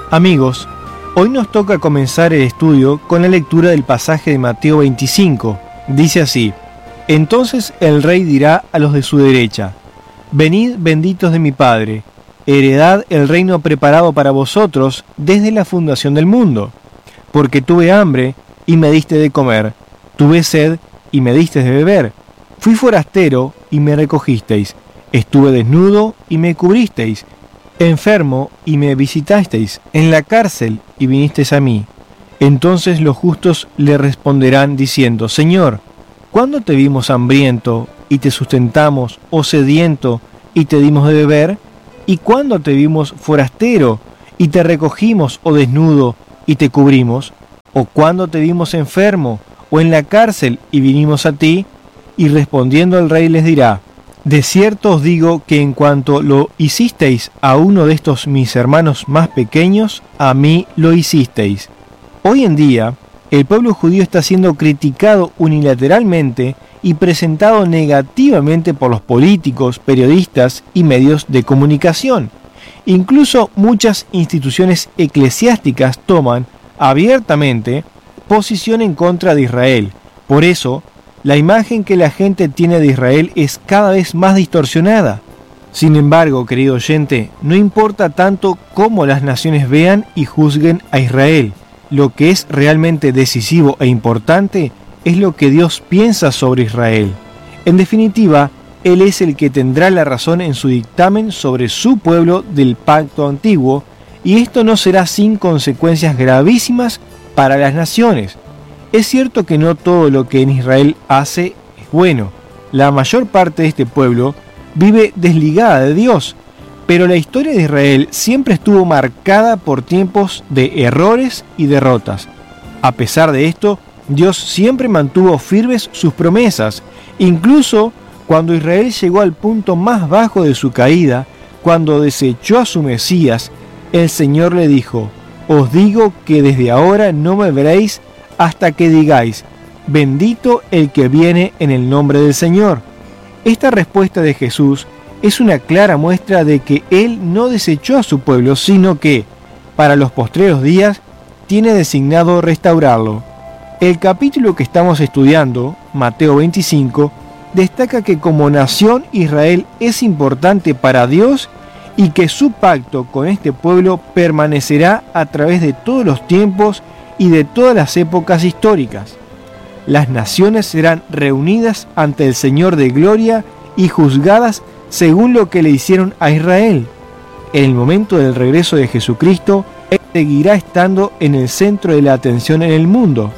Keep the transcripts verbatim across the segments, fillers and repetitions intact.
Amigos, hoy nos toca comenzar el estudio con la lectura del pasaje de Mateo veinticinco. Dice así: Entonces el rey dirá a los de su derecha: Venid, benditos de mi Padre, heredad el reino preparado para vosotros desde la fundación del mundo. Porque tuve hambre y me diste de comer, tuve sed y me diste de beber, fui forastero y me recogisteis, estuve desnudo y me cubristeis, enfermo y me visitasteis, en la cárcel y vinisteis a mí. Entonces los justos le responderán diciendo: Señor, ¿cuándo te vimos hambriento y te sustentamos, o sediento y te dimos de beber? ¿Y cuándo te vimos forastero y te recogimos, o desnudo y te cubrimos? ¿O cuándo te vimos enfermo o en la cárcel y vinimos a ti? Y respondiendo el rey les dirá: De cierto os digo que en cuanto lo hicisteis a uno de estos mis hermanos más pequeños, a mí lo hicisteis. Hoy en día, el pueblo judío está siendo criticado unilateralmente y presentado negativamente por los políticos, periodistas y medios de comunicación. Incluso muchas instituciones eclesiásticas toman abiertamente posición en contra de Israel. Por eso, la imagen que la gente tiene de Israel es cada vez más distorsionada. Sin embargo, querido oyente, no importa tanto cómo las naciones vean y juzguen a Israel. Lo que es realmente decisivo e importante es lo que Dios piensa sobre Israel. En definitiva, Él es el que tendrá la razón en su dictamen sobre su pueblo del pacto antiguo, y esto no será sin consecuencias gravísimas para las naciones. Es cierto que no todo lo que en Israel hace es bueno. La mayor parte de este pueblo vive desligada de Dios, pero la historia de Israel siempre estuvo marcada por tiempos de errores y derrotas. A pesar de esto, Dios siempre mantuvo firmes sus promesas, incluso cuando Israel llegó al punto más bajo de su caída, cuando desechó a su Mesías. El Señor le dijo: Os digo que desde ahora no me veréis hasta que digáis: bendito el que viene en el nombre del Señor. Esta respuesta de Jesús es una clara muestra de que Él no desechó a su pueblo, sino que, para los postreros días, tiene designado restaurarlo. El capítulo que estamos estudiando, Mateo veinticinco, destaca que como nación Israel es importante para Dios y que su pacto con este pueblo permanecerá a través de todos los tiempos y de todas las épocas históricas. Las naciones serán reunidas ante el Señor de gloria y juzgadas según lo que le hicieron a Israel. En el momento del regreso de Jesucristo, Él seguirá estando en el centro de la atención en el mundo.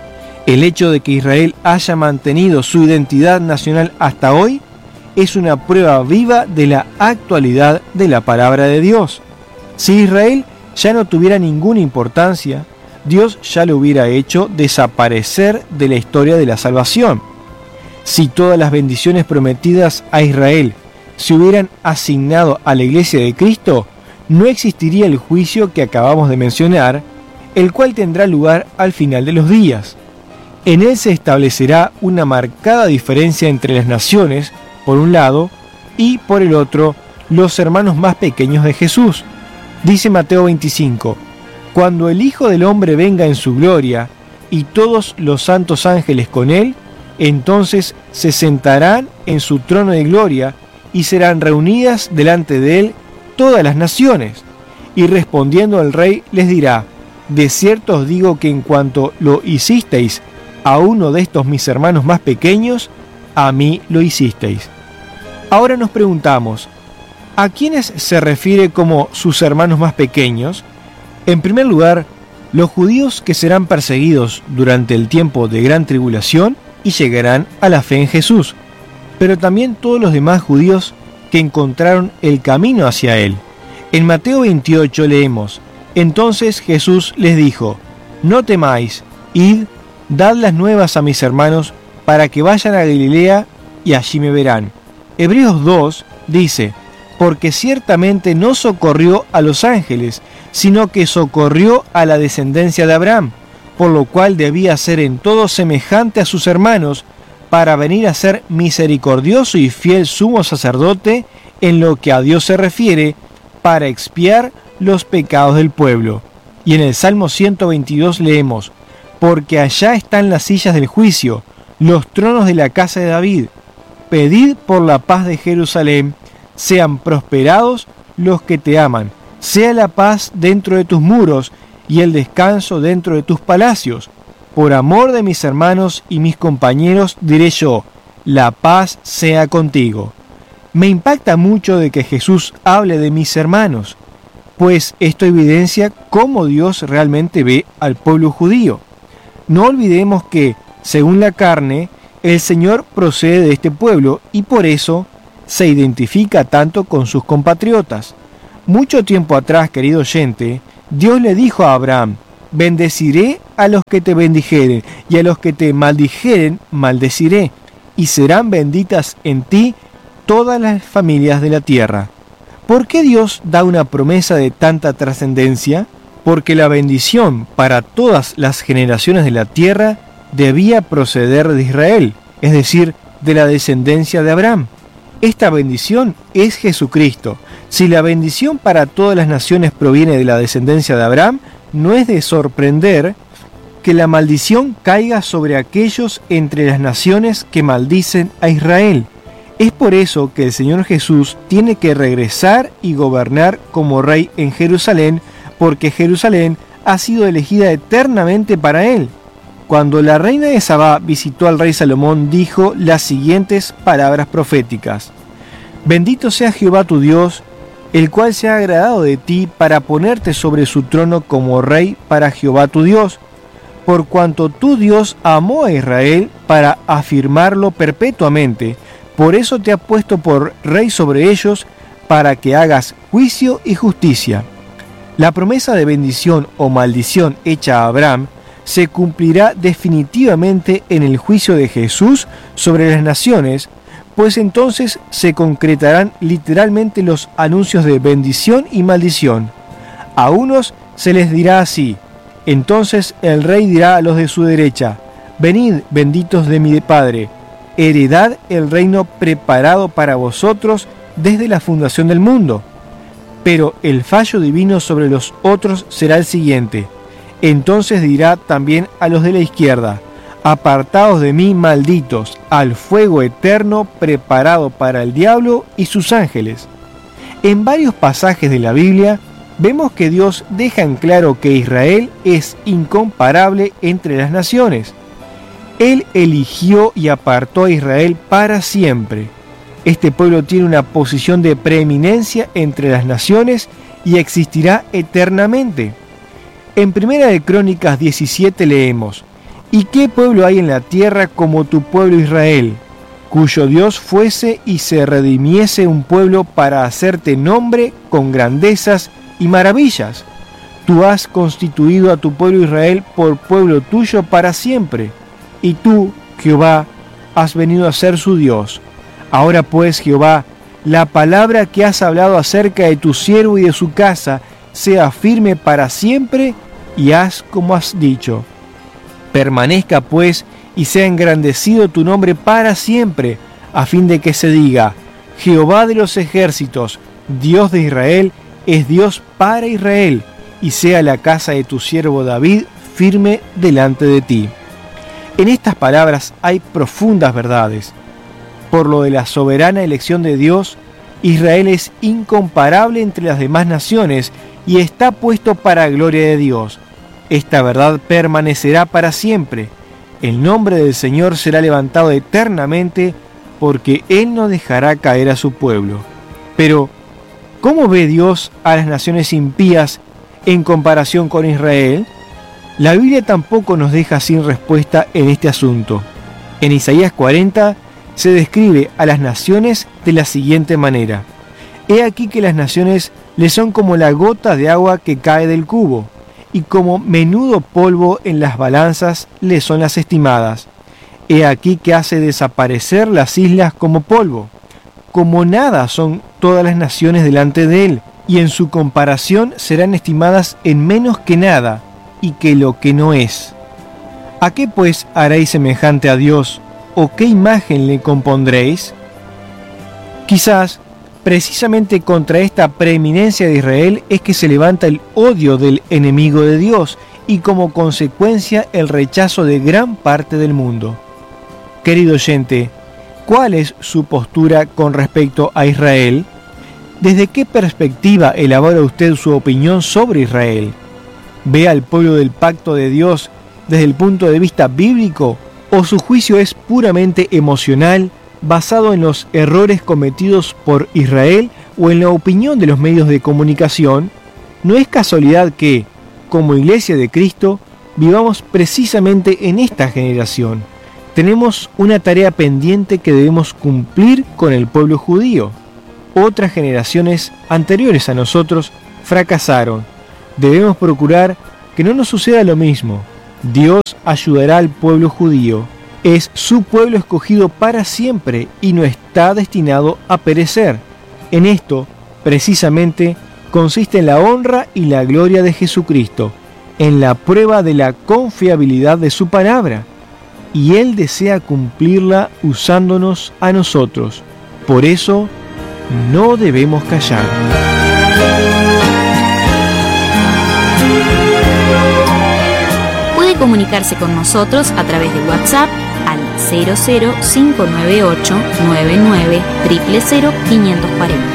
El hecho de que Israel haya mantenido su identidad nacional hasta hoy es una prueba viva de la actualidad de la palabra de Dios. Si Israel ya no tuviera ninguna importancia, Dios ya lo hubiera hecho desaparecer de la historia de la salvación. Si todas las bendiciones prometidas a Israel se hubieran asignado a la Iglesia de Cristo, no existiría el juicio que acabamos de mencionar, el cual tendrá lugar al final de los días. En él se establecerá una marcada diferencia entre las naciones, por un lado, y por el otro, los hermanos más pequeños de Jesús. Dice Mateo veinticinco: Cuando el Hijo del Hombre venga en su gloria, y todos los santos ángeles con él, entonces se sentarán en su trono de gloria, y serán reunidas delante de él todas las naciones. Y respondiendo el rey les dirá: De cierto os digo que en cuanto lo hicisteis a uno de estos mis hermanos más pequeños, a mí lo hicisteis. Ahora nos preguntamos, ¿a quiénes se refiere como sus hermanos más pequeños? En primer lugar, los judíos que serán perseguidos durante el tiempo de gran tribulación y llegarán a la fe en Jesús, pero también todos los demás judíos que encontraron el camino hacia Él. En Mateo veintiocho leemos: Entonces Jesús les dijo: No temáis, id, dad las nuevas a mis hermanos para que vayan a Galilea y allí me verán. Hebreos dos dice: Porque ciertamente no socorrió a los ángeles, sino que socorrió a la descendencia de Abraham, por lo cual debía ser en todo semejante a sus hermanos, para venir a ser misericordioso y fiel sumo sacerdote en lo que a Dios se refiere, para expiar los pecados del pueblo. Y en el Salmo ciento veintidós leemos: porque allá están las sillas del juicio, los tronos de la casa de David. Pedid por la paz de Jerusalén, sean prosperados los que te aman. Sea la paz dentro de tus muros y el descanso dentro de tus palacios. Por amor de mis hermanos y mis compañeros diré yo, la paz sea contigo. Me impacta mucho de que Jesús hable de mis hermanos, pues esto evidencia cómo Dios realmente ve al pueblo judío. No olvidemos que, según la carne, el Señor procede de este pueblo y por eso se identifica tanto con sus compatriotas. Mucho tiempo atrás, querido oyente, Dios le dijo a Abraham: bendeciré a los que te bendijeren, y a los que te maldijeren, maldeciré, y serán benditas en ti todas las familias de la tierra. ¿Por qué Dios da una promesa de tanta trascendencia? Porque la bendición para todas las generaciones de la tierra debía proceder de Israel, es decir, de la descendencia de Abraham. Esta bendición es Jesucristo. Si la bendición para todas las naciones proviene de la descendencia de Abraham, no es de sorprender que la maldición caiga sobre aquellos entre las naciones que maldicen a Israel. Es por eso que el Señor Jesús tiene que regresar y gobernar como rey en Jerusalén, porque Jerusalén ha sido elegida eternamente para él. Cuando la reina de Sabá visitó al rey Salomón, dijo las siguientes palabras proféticas: bendito sea Jehová tu Dios, el cual se ha agradado de ti para ponerte sobre su trono como rey para Jehová tu Dios, por cuanto tu Dios amó a Israel para afirmarlo perpetuamente. Por eso te ha puesto por rey sobre ellos, para que hagas juicio y justicia. La promesa de bendición o maldición hecha a Abraham se cumplirá definitivamente en el juicio de Jesús sobre las naciones, pues entonces se concretarán literalmente los anuncios de bendición y maldición. A unos se les dirá así: entonces el rey dirá a los de su derecha: venid, benditos de mi Padre, heredad el reino preparado para vosotros desde la fundación del mundo. Pero el fallo divino sobre los otros será el siguiente: entonces dirá también a los de la izquierda: apartaos de mí, malditos, al fuego eterno preparado para el diablo y sus ángeles. En varios pasajes de la Biblia vemos que Dios deja en claro que Israel es incomparable entre las naciones. Él eligió y apartó a Israel para siempre. Este pueblo tiene una posición de preeminencia entre las naciones y existirá eternamente. En Primera de Crónicas diecisiete leemos: ¿y qué pueblo hay en la tierra como tu pueblo Israel, cuyo Dios fuese y se redimiese un pueblo para hacerte nombre con grandezas y maravillas? Tú has constituido a tu pueblo Israel por pueblo tuyo para siempre, y tú, Jehová, has venido a ser su Dios. Ahora pues, Jehová, la palabra que has hablado acerca de tu siervo y de su casa sea firme para siempre, y haz como has dicho. Permanezca pues y sea engrandecido tu nombre para siempre, a fin de que se diga: Jehová de los ejércitos, Dios de Israel, es Dios para Israel, y sea la casa de tu siervo David firme delante de ti. En estas palabras hay profundas verdades. Por lo de la soberana elección de Dios, Israel es incomparable entre las demás naciones y está puesto para gloria de Dios. Esta verdad permanecerá para siempre. El nombre del Señor será levantado eternamente, porque Él no dejará caer a su pueblo. Pero, ¿cómo ve Dios a las naciones impías en comparación con Israel? La Biblia tampoco nos deja sin respuesta en este asunto. En Isaías cuarenta se describe a las naciones de la siguiente manera: he aquí que las naciones le son como la gota de agua que cae del cubo, y como menudo polvo en las balanzas le son las estimadas. He aquí que hace desaparecer las islas como polvo. Como nada son todas las naciones delante de él, y en su comparación serán estimadas en menos que nada, y que lo que no es. ¿A qué pues haréis semejante a Dios, o qué imagen le compondréis? Quizás Precisamente contra esta preeminencia de Israel es que se levanta el odio del enemigo de Dios y como consecuencia el rechazo de gran parte del mundo. Querido oyente, ¿cuál es su postura con respecto a Israel? ¿Desde qué perspectiva elabora usted su opinión sobre Israel? ¿Ve al pueblo del pacto de Dios desde el punto de vista bíblico o su juicio es puramente emocional, basado en los errores cometidos por Israel o en la opinión de los medios de comunicación? No es casualidad que, como Iglesia de Cristo, vivamos precisamente en esta generación. Tenemos una tarea pendiente que debemos cumplir con el pueblo judío. Otras generaciones anteriores a nosotros fracasaron. Debemos procurar que no nos suceda lo mismo. Dios ayudará al pueblo judío. Es su pueblo escogido para siempre y no está destinado a perecer. En esto, precisamente, consiste en la honra y la gloria de Jesucristo, en la prueba de la confiabilidad de su palabra. Y Él desea cumplirla usándonos a nosotros. Por eso, no debemos callar. Puede comunicarse con nosotros a través de WhatsApp al cero cero cinco nueve ocho nueve nueve cero cero cero cinco cuatro cero.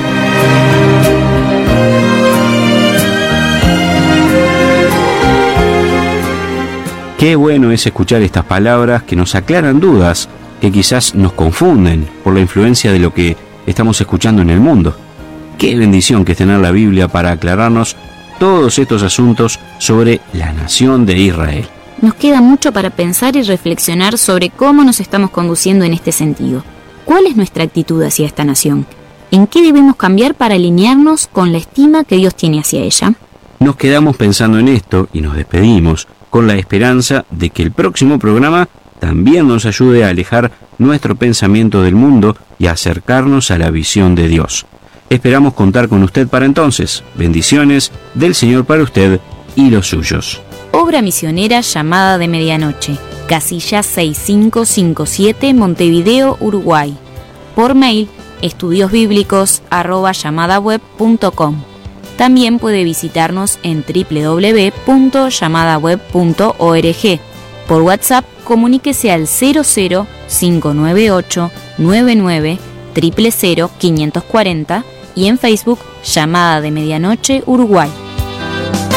Qué bueno es escuchar estas palabras que nos aclaran dudas, que quizás nos confunden por la influencia de lo que estamos escuchando en el mundo. Qué bendición que es tener la Biblia para aclararnos todos estos asuntos sobre la nación de Israel. Nos queda mucho para pensar y reflexionar sobre cómo nos estamos conduciendo en este sentido. ¿Cuál es nuestra actitud hacia esta nación? ¿En qué debemos cambiar para alinearnos con la estima que Dios tiene hacia ella? Nos quedamos pensando en esto y nos despedimos con la esperanza de que el próximo programa también nos ayude a alejar nuestro pensamiento del mundo y a acercarnos a la visión de Dios. Esperamos contar con usted para entonces. Bendiciones del Señor para usted y los suyos. Obra misionera Llamada de Medianoche, casilla seis cinco cinco siete, Montevideo, Uruguay. Por mail, estudiosbíblicos arroba llamadaweb punto com. También puede visitarnos en doble u doble u doble u punto llamadaweb punto org. Por WhatsApp, comuníquese al cero cero cinco nueve ocho nueve nueve cero cero cero cinco cuatro cero y en Facebook, Llamada de Medianoche, Uruguay.